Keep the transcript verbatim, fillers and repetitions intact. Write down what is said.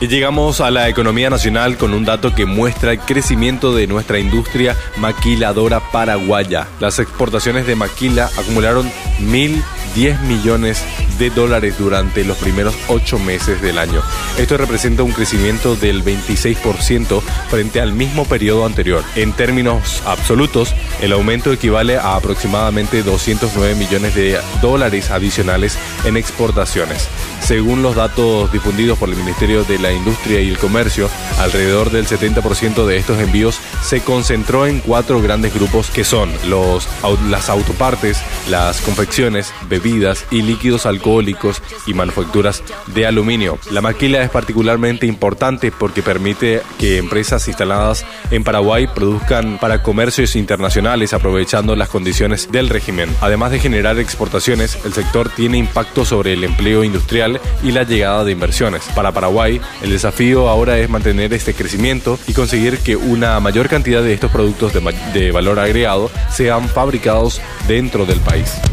Y llegamos a la economía nacional con un dato que muestra el crecimiento de nuestra industria maquiladora paraguaya. Las exportaciones de maquila acumularon mil diez millones de dólares durante los primeros ocho meses del año. Esto representa un crecimiento del veintiséis por ciento frente al mismo periodo anterior. En términos absolutos, el aumento equivale a aproximadamente doscientos nueve millones de dólares adicionales en exportaciones. Según los datos difundidos por el Ministerio de la Industria y el Comercio, alrededor del setenta por ciento de estos envíos se concentró en cuatro grandes grupos que son los, las autopartes, las confecciones, bebidas y líquidos alcohólicos y manufacturas de aluminio. La maquila es particularmente importante porque permite que empresas instaladas en Paraguay produzcan para comercios internacionales aprovechando las condiciones del régimen. Además de generar exportaciones, el sector tiene impacto sobre el empleo industrial y la llegada de inversiones. Para Paraguay, el desafío ahora es mantener este crecimiento y conseguir que una mayor cantidad de estos productos de, de valor agregado sean fabricados dentro del país.